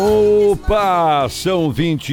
Opa, são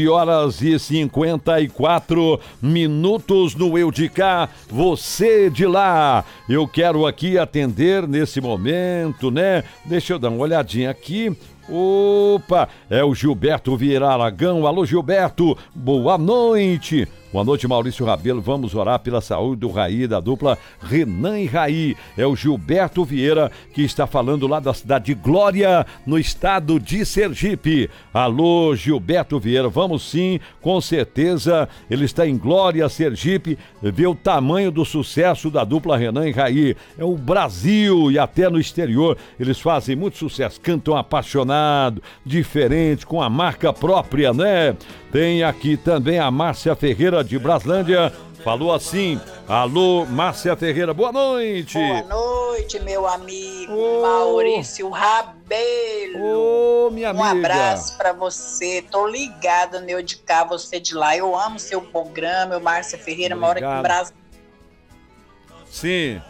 20h54 no Eu de Cá, você de lá. Eu quero aqui atender nesse momento, né? Deixa eu dar uma olhadinha aqui. Opa, é o Gilberto Vieira Aragão. Alô, Gilberto, boa noite. Boa noite, Maurício Rabelo. Vamos orar pela saúde do Raí, da dupla Renan e Raí. É o Gilberto Vieira que está falando lá da cidade de Glória, no estado de Sergipe. Alô, Gilberto Vieira. Vamos sim, com certeza. Ele está em Glória, Sergipe. Vê o tamanho do sucesso da dupla Renan e Raí. É o Brasil e até no exterior. Eles fazem muito sucesso. Cantam apaixonado, diferente, com a marca própria, né? Tem aqui também a Márcia Ferreira de Braslândia. Falou assim: alô, Márcia Ferreira, boa noite. Boa noite, meu amigo Maurício Rabelo. Minha amiga. Um abraço pra você. Tô ligada no Eu de Cá, você de lá. Eu amo seu programa. Eu, Márcia Ferreira, moro aqui em Brasília. Sim.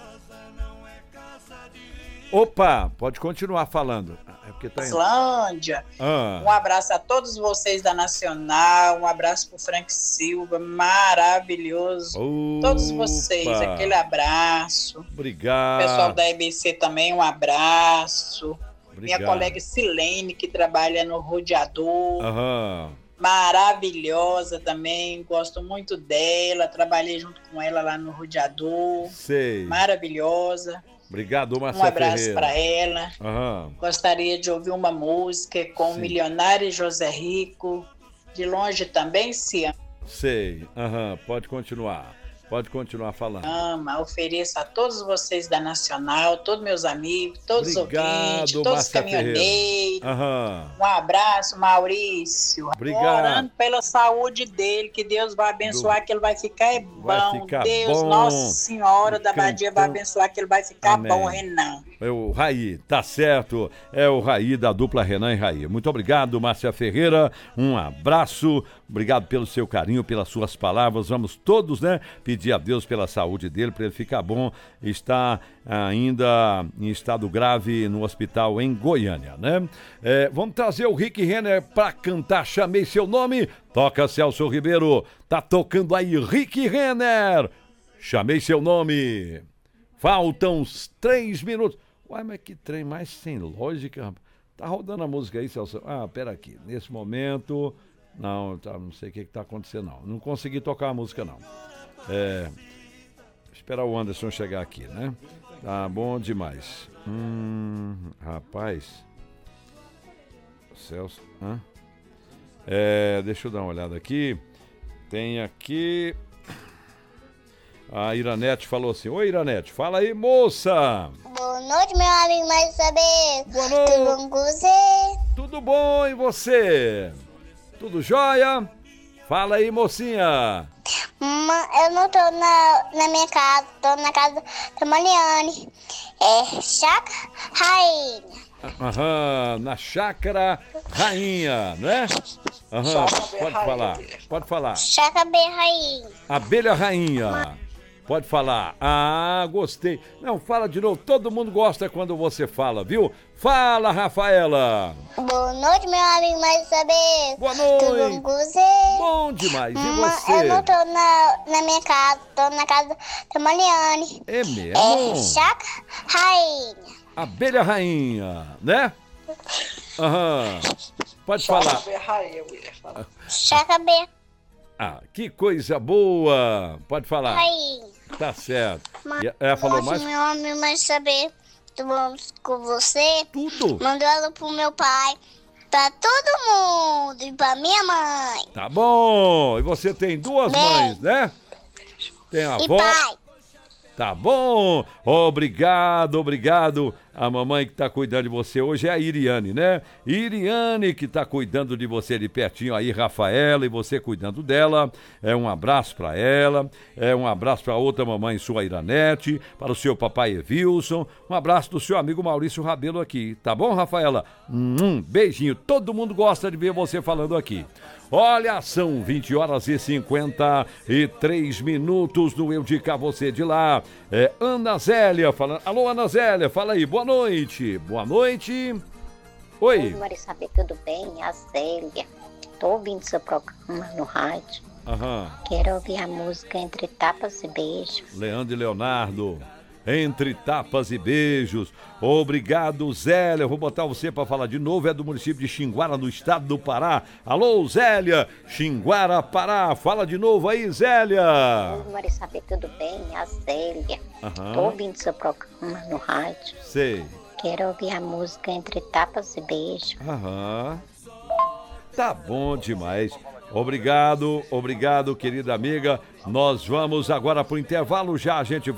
Opa, pode continuar falando. Islândia. Um abraço a todos vocês da Nacional, um abraço pro Frank Silva, maravilhoso. Todos vocês, aquele abraço. Obrigado. Pessoal da EBC também, um abraço. Obrigado. Minha colega Silene, que trabalha no Rodeador. Maravilhosa também, gosto muito dela, trabalhei junto com ela lá no Rodeador. Sei. Maravilhosa. Obrigado, Márcia Um abraço Ferreira. para ela. Gostaria de ouvir uma música com o Milionário José Rico. De longe também se ama. Sei. Pode continuar. Pode continuar falando. Ofereço a todos vocês da Nacional, todos meus amigos, todos os ouvintes, todos os caminhoneiros. Um abraço, Maurício. Obrigado. Orando pela saúde dele, que Deus vai abençoar, que ele vai ficar bom. Deus, bom. Nossa Senhora da Badia vai abençoar, que ele vai ficar bom, Renan. É o Raí, tá certo. É o Raí da dupla Renan e Raí. Muito obrigado, Márcia Ferreira. Um abraço. Obrigado pelo seu carinho, pelas suas palavras. Vamos todos, né, pedir a Deus pela saúde dele, para ele ficar bom. Está ainda em estado grave no hospital em Goiânia, né? Vamos trazer o Rick Renner para cantar Chamei Seu Nome. Toca, Celso Ribeiro. Tá tocando aí, Rick Renner. Chamei Seu Nome. Faltam uns 3 minutos. Uai, mas que trem mais sem lógica, rapaz. Tá rodando a música aí, Celso? Pera aqui. Nesse momento... Não sei o que tá acontecendo, não. Não consegui tocar a música, não. Esperar o Anderson chegar aqui, né? Tá bom demais. Rapaz. Celso. Deixa eu dar uma olhada aqui. Tem aqui... A Iranete falou assim: oi, Iranete, fala aí, moça. Boa noite, meu amigo mais saber. Boa noite. Tudo bom com você? Tudo bom, e você? Tudo jóia? Fala aí, mocinha. Eu não tô na minha casa, tô na casa da Mariane. Chácara Rainha. Na Chácara Rainha, né? Pode falar. Chácara Rainha. Abelha Rainha. Pode falar. Gostei. Não, fala de novo. Todo mundo gosta quando você fala, viu? Fala, Rafaela. Boa noite, meu amigo mais saber. Boa noite. Tudo bom com você? Bom demais. E você? Eu não tô na minha casa, tô na casa da Mariane. É mesmo? Chácara Rainha. Abelha Rainha, né? Pode falar. Chácara que coisa boa. Pode falar. Rainha. Tá certo. Ela falou mais? Meu amigo mais saber. Tudo bom com você? Tudo. Mandou ela pro meu pai, pra todo mundo e pra minha mãe. Tá bom. E você tem 2 mães, né? Tem a avó. Pai. Tá bom. Obrigado. A mamãe que tá cuidando de você hoje é a Iriane, né? Iriane que tá cuidando de você de pertinho aí, Rafaela, e você cuidando dela. Um abraço pra ela. Um abraço pra outra mamãe sua, Iranete. Para o seu papai Evilson. Um abraço do seu amigo Maurício Rabelo aqui. Tá bom, Rafaela? Beijinho. Todo mundo gosta de ver você falando aqui. Olha, são 20h53 no Eu de Cá, você de lá. Ana Zélia falando. Alô, Ana Zélia, fala aí, boa noite. Boa noite. Oi. Maria Saber, tudo bem? A Zélia. Tô ouvindo seu programa no rádio. Quero ouvir a música Entre Tapas e Beijos. Leandro e Leonardo. Entre Tapas e Beijos. Obrigado, Zélia. Eu vou botar você para falar de novo. É do município de Xinguara, no estado do Pará. Alô, Zélia. Xinguara, Pará. Fala de novo aí, Zélia. Oi, Maria Saber, tudo bem? A Zélia. Tô ouvindo seu programa no rádio. Sei. Quero ouvir a música Entre Tapas e Beijos. Tá bom demais. Obrigado, querida amiga. Nós vamos agora pro intervalo já, a gente volta.